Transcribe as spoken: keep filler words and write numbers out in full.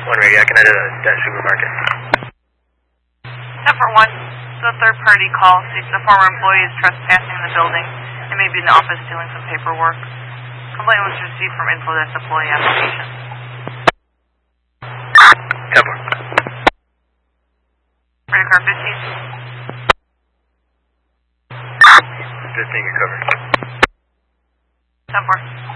One radio, I can enter the, that supermarket. ten four one, the third party call states the former employee is trespassing the building and may be in the office doing some paperwork. Complaint was received from info that's employee application. ten four. Radio car fifteen. fifteen, you're covered. ten four.